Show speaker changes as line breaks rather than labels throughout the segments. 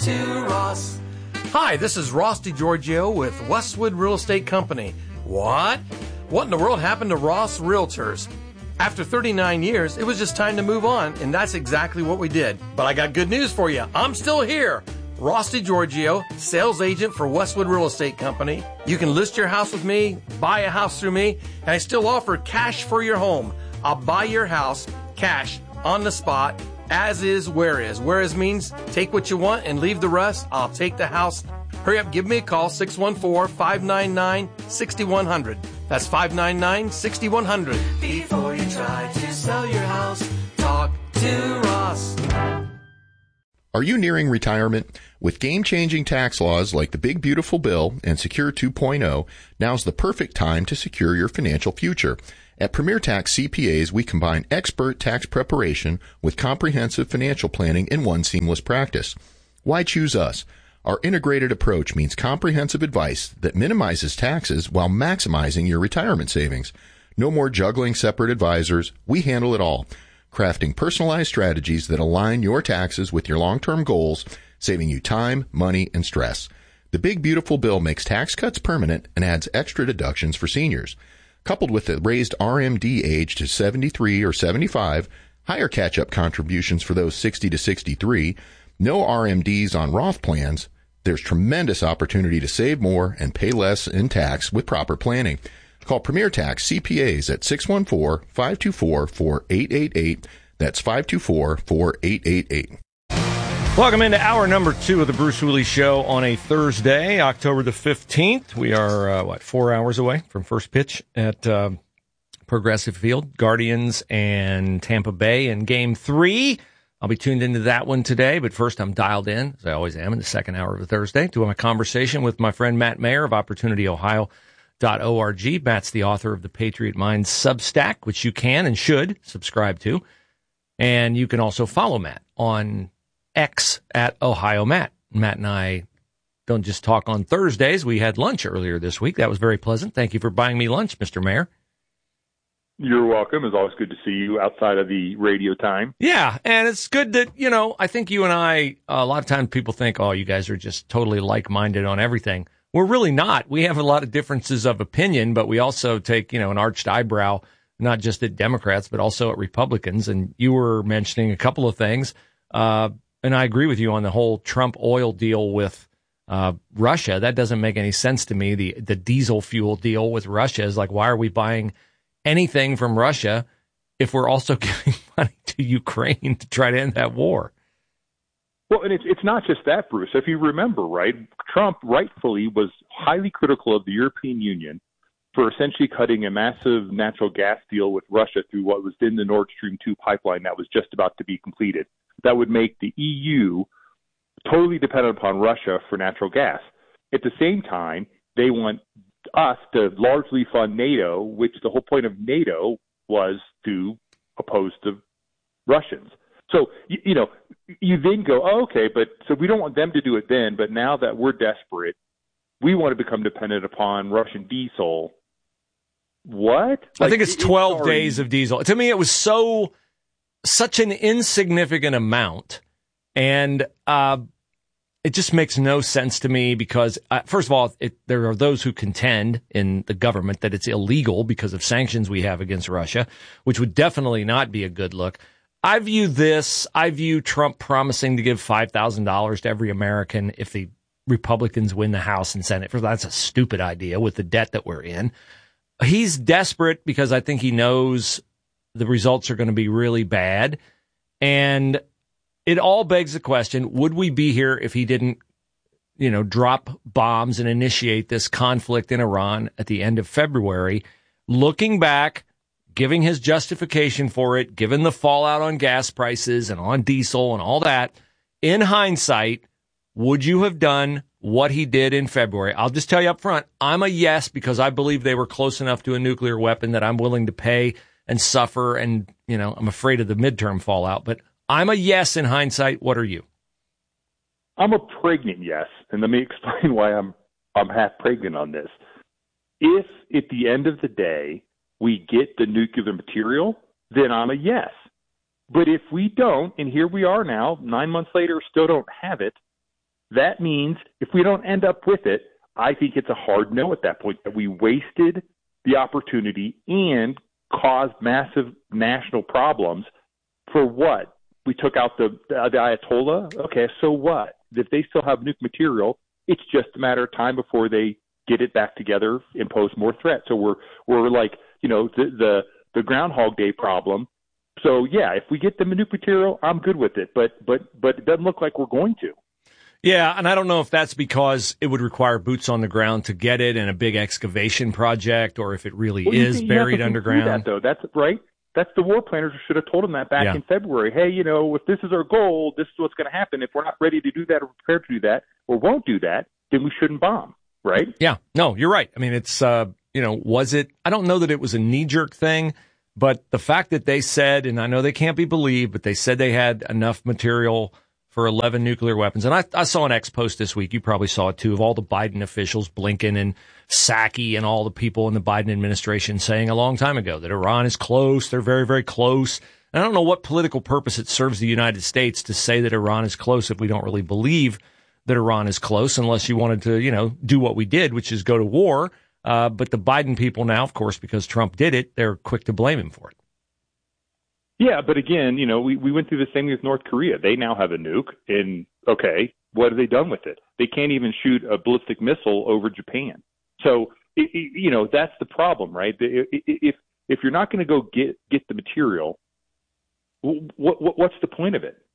to Ross. Hi, this is Ross DiGiorgio with Westwood Real Estate Company. What? What in the world happened to Ross Realtors? After 39 years, it was just time to move on, and that's exactly what we did. But I got good news for you. I'm still here. Ross DiGiorgio, sales agent for Westwood Real Estate Company. You can list your house with me, buy a house through me, and I still offer cash for your home. I'll buy your house, cash, on the spot, as is, where is. Where is means take what you want and leave the rest. I'll take the house. Hurry up, give me a call, 614-599-6100. That's 599-6100. Before you try to sell your house, talk to Ross.
Are you nearing retirement? With game-changing tax laws like the Big Beautiful Bill and Secure 2.0, now's the perfect time to secure your financial future. At Premier Tax CPAs, we combine expert tax preparation with comprehensive financial planning in one seamless practice. Why choose us? Our integrated approach means comprehensive advice that minimizes taxes while maximizing your retirement savings. No more juggling separate advisors. We handle it all, crafting personalized strategies that align your taxes with your long-term goals, saving you time, money, and stress. The Big Beautiful Bill makes tax cuts permanent and adds extra deductions for seniors. Coupled with the raised RMD age to 73 or 75, higher catch-up contributions for those 60 to 63, no RMDs on Roth plans, there's tremendous opportunity to save more and pay less in tax with proper planning. Call Premier Tax CPAs at 614-524-4888. That's 524-4888.
Welcome into hour number 2 of the Bruce Hooley Show on a Thursday, October the 15th. We are, 4 hours away from first pitch at Progressive Field, Guardians and Tampa Bay in Game 3. I'll be tuned into that one today, but first I'm dialed in, as I always am, in the second hour of the Thursday, to my conversation with my friend Matt Mayer of OpportunityOhio.org. Matt's the author of the Patriot Mind Substack, which you can and should subscribe to. And you can also follow Matt on X at Ohio Matt. Matt and I don't just talk on Thursdays. We had lunch earlier this week. That was very pleasant. Thank you for buying me lunch, Mr. Mayer.
You're welcome. It's always good to see you outside of the radio time.
Yeah, and it's good that, I think you and I, a lot of times people think, oh, you guys are just totally like-minded on everything. We're really not. We have a lot of differences of opinion, but we also take, an arched eyebrow, not just at Democrats, but also at Republicans. And you were mentioning a couple of things. And I agree with you on the whole Trump oil deal with Russia. That doesn't make any sense to me. The diesel fuel deal with Russia is like, why are we buying anything from Russia if we're also giving money to Ukraine to try to end that war?
Well, and it's not just that, Bruce. If you remember, right, Trump rightfully was highly critical of the European Union for essentially cutting a massive natural gas deal with Russia through what was then the Nord Stream 2 pipeline that was just about to be completed. That would make the EU totally dependent upon Russia for natural gas. At the same time, they want us to largely fund NATO, which the whole point of NATO was to oppose the Russians. So, you then go, oh, okay, but so we don't want them to do it then, but now that we're desperate, we want to become dependent upon Russian diesel. What?
I think it's 12 days of diesel. To me, it was such an insignificant amount, and it just makes no sense to me because, first of all, there are those who contend in the government that it's illegal because of sanctions we have against Russia, which would definitely not be a good look. I view Trump promising to give $5,000 to every American if the Republicans win the House and Senate. That's a stupid idea with the debt that we're in. He's desperate because I think he knows the results are going to be really bad. And it all begs the question, would we be here if he didn't, drop bombs and initiate this conflict in Iran at the end of February? Looking back, giving his justification for it, given the fallout on gas prices and on diesel and all that, in hindsight, would you have done what he did in February? I'll just tell you up front, I'm a yes because I believe they were close enough to a nuclear weapon that I'm willing to pay and suffer, and, I'm afraid of the midterm fallout. But I'm a yes in hindsight. What are you?
I'm a pregnant yes, and let me explain why I'm half pregnant on this. If at the end of the day we get the nuclear material, then I'm a yes. But if we don't, and here we are now, 9 months later, still don't have it, that means if we don't end up with it, I think it's a hard no at that point, that we wasted the opportunity and caused massive national problems for what? We took out the Ayatollah? Okay, so what? If they still have nuke material, it's just a matter of time before they get it back together and pose more threat. So we're like, the Groundhog Day problem. So yeah, if we get the nuke material, I'm good with it. But it doesn't look like we're going to.
Yeah, and I don't know if that's because it would require boots on the ground to get it and a big excavation project, or if it really is buried underground.
That, though. That's right. That's the war planners who should have told them that back in February. Hey, if this is our goal, this is what's going to happen. If we're not ready to do that or prepared to do that or won't do that, then we shouldn't bomb, right?
Yeah. No, you're right. I mean, it's, was it, I don't know that it was a knee-jerk thing, but the fact that they said, and I know they can't be believed, but they said they had enough material for 11 nuclear weapons. And I saw an X post this week, you probably saw it too, of all the Biden officials, Blinken and Psaki and all the people in the Biden administration saying a long time ago that Iran is close. They're very, very close. And I don't know what political purpose it serves the United States to say that Iran is close if we don't really believe that Iran is close, unless you wanted to, do what we did, which is go to war. But the Biden people now, of course, because Trump did it, they're quick to blame him for it.
Yeah, but again, we went through the same thing with North Korea. They now have a nuke, and okay, what have they done with it? They can't even shoot a ballistic missile over Japan. So, that's the problem, right? If you're not going to go get the material, what's the point of it?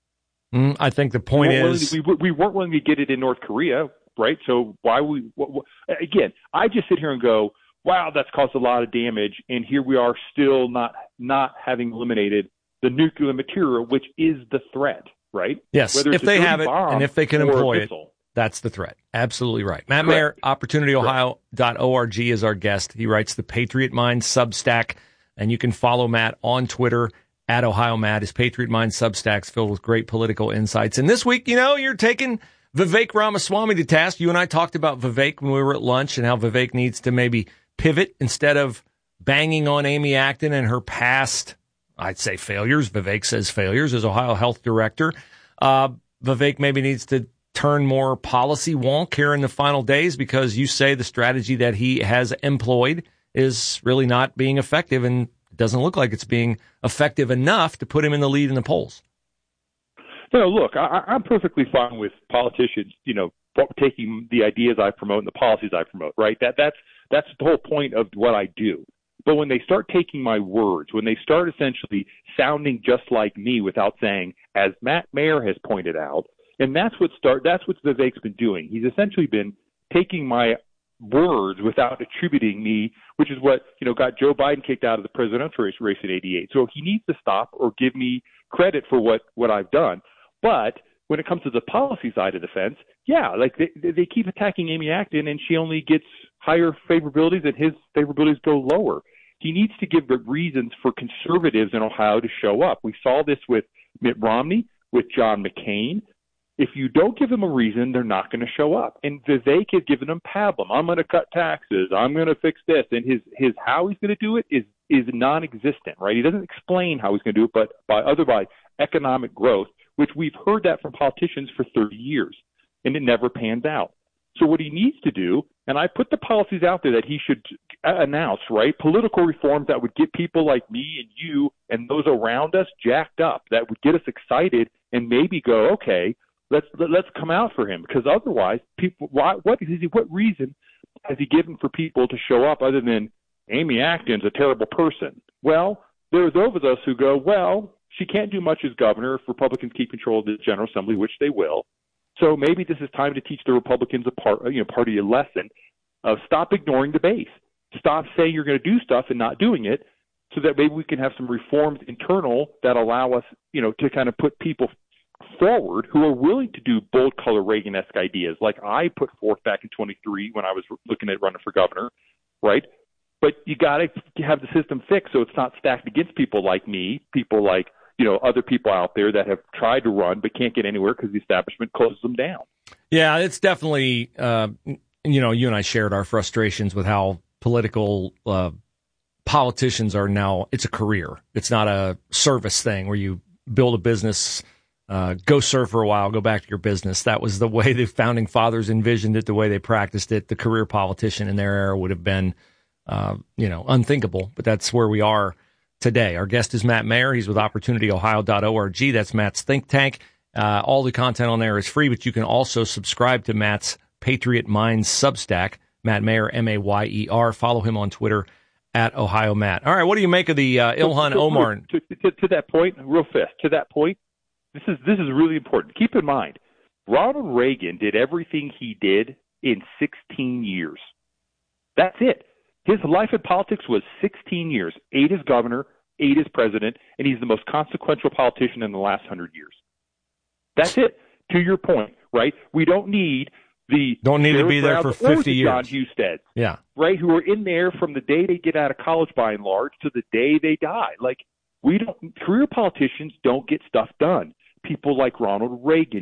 I think the point is
we weren't willing to get it in North Korea, right? So why again? I just sit here and go, wow, that's caused a lot of damage, and here we are still not having eliminated the nuclear material, which is the threat, right?
Yes, if they have it and if they can employ it, that's the threat. Absolutely right. Matt Mayer, OpportunityOhio.org is our guest. He writes the Patriot Mind Substack, and you can follow Matt on Twitter at Ohio Matt. His Patriot Mind Substack's filled with great political insights. And this week, you're taking Vivek Ramaswamy to task. You and I talked about Vivek when we were at lunch and how Vivek needs to maybe pivot instead of banging on Amy Acton and her past, I'd say failures. Vivek says failures as Ohio Health Director. Vivek maybe needs to turn more policy wonk here in the final days, because you say the strategy that he has employed is really not being effective, and it doesn't look like it's being effective enough to put him in the lead in the polls.
No, look, I'm perfectly fine with politicians, taking the ideas I promote and the policies I promote, right? That's the whole point of what I do. But when they start taking my words, when they start essentially sounding just like me without saying, as Matt Mayer has pointed out, and that's what Vivek's been doing. He's essentially been taking my words without attributing me, which is what, got Joe Biden kicked out of the presidential race in 88. So he needs to stop or give me credit for what I've done. But when it comes to the policy side of the fence, they keep attacking Amy Acton, and she only gets higher favorabilities, and his favorabilities go lower. He needs to give reasons for conservatives in Ohio to show up. We saw this with Mitt Romney, with John McCain. If you don't give them a reason, they're not going to show up. And Vivek has given them pablum. I'm going to cut taxes. I'm going to fix this. And his how he's going to do it is non-existent, right? He doesn't explain how he's going to do it, but by economic growth, which we've heard that from politicians for 30 years, and it never pans out. So what he needs to do, and I put the policies out there that he should announce, right? Political reforms that would get people like me and you and those around us jacked up, that would get us excited and maybe go, okay, let's come out for him. Because otherwise, people, what reason has he given for people to show up other than Amy Acton's a terrible person? Well, there are those of us who go, well, she can't do much as governor if Republicans keep control of the General Assembly, which they will. So maybe this is time to teach the Republicans party a lesson of stop ignoring the base. Stop saying you're going to do stuff and not doing it, so that maybe we can have some reforms internal that allow us, to kind of put people forward who are willing to do bold color Reagan-esque ideas like I put forth back in 23 when I was looking at running for governor, right? But you got to have the system fixed so it's not stacked against people like me, people like, other people out there that have tried to run but can't get anywhere because the establishment closes them down.
Yeah, it's definitely, you and I shared our frustrations with how political politicians are now. It's a career. It's not a service thing where you build a business go surf for a while, go back to your business. That was the way the founding fathers envisioned it, the way they practiced it. The career politician in their era would have been, unthinkable, but that's where we are today. Our guest is Matt Mayer. He's with OpportunityOhio.org. That's Matt's think tank. All the content on there is free, but you can also subscribe to Matt's Patriot Minds Substack, Matt Mayer, Mayer. Follow him on Twitter at Ohio Matt. All right, what do you make of the Ilhan Omar?
To that point, real fast, to that point, this is really important. Keep in mind, Ronald Reagan did everything he did in 16 years. That's it. His life in politics was 16 years, 8 as governor, 8 as president, and he's the most consequential politician in the last 100 years. That's it. To your point, right? We don't need to be there for 50 years. John Husted,
yeah,
right? Who are in there from the day they get out of college, by and large, to the day they die. Like, career politicians don't get stuff done. People like Ronald Reagan